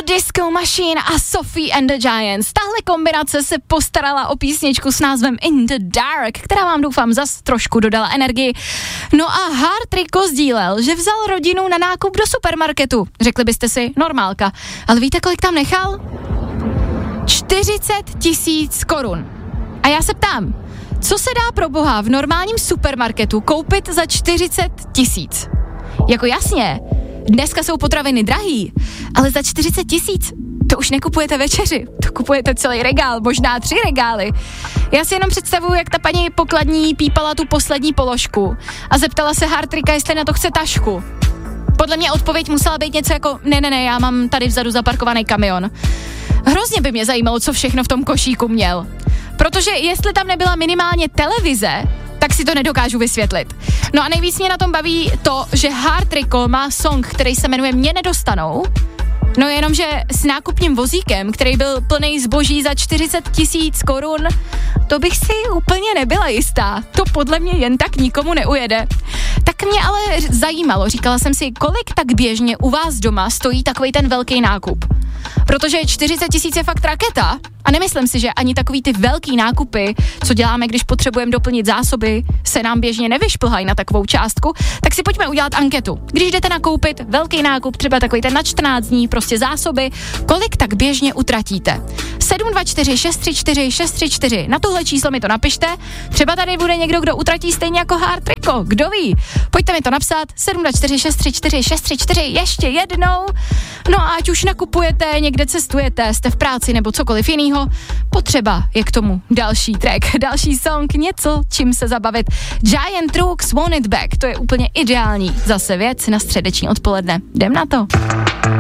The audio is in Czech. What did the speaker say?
Disco Machine a Sophie and the Giants. Tahle kombinace se postarala o písničku s názvem In the Dark, která vám doufám zas trošku dodala energii. No a Heart Rico sdílel, že vzal rodinu na nákup do supermarketu. Řekli byste si, normálka. Ale víte, kolik tam nechal? 40 000 korun. A já se ptám, co se dá pro boha v normálním supermarketu koupit za 40 000? Jako jasně, dneska jsou potraviny drahý, ale za 40 000 to už nekupujete večeři, to kupujete celý regál, možná 3 regály. Já si jenom představuju, jak ta paní pokladní pípala tu poslední položku a zeptala se Heart Ricka, jestli na to chce tašku. Podle mě odpověď musela být něco jako, ne, já mám tady vzadu zaparkovaný kamion. Hrozně by mě zajímalo, co všechno v tom košíku měl. Protože jestli tam nebyla minimálně televize, tak si to nedokážu vysvětlit. No a nejvíc mě na tom baví to, že Heart Rico má song, který se jmenuje Mě nedostanou. No jenomže s nákupním vozíkem, který byl plný zboží za 40 000 korun, to bych si úplně nebyla jistá. To podle mě jen tak nikomu neujede. Tak mě ale zajímalo, říkala jsem si, kolik tak běžně u vás doma stojí takovej ten velký nákup. Protože 40 000 je fakt raketa a nemyslím si, že ani takový ty velký nákupy, co děláme, když potřebujeme doplnit zásoby, se nám běžně nevyšplhají na takovou částku, tak si pojďme udělat anketu. Když jdete nakoupit velký nákup, třeba takový ten na 14 dní, prostě zásoby, kolik tak běžně utratíte? 724 634 634, na tohle číslo mi to napište, třeba tady bude někdo, kdo utratí stejně jako Heart Rico, kdo ví? Pojďte mi to napsat, 724 634 634, ještě jednou, no a ať už nakupujete, někde cestujete, jste v práci nebo cokoliv jinýho, potřeba je k tomu další track, další song, něco, čím se zabavit. Giant Rooks Want It Back, to je úplně ideální zase věc na středeční odpoledne. Jdem na to.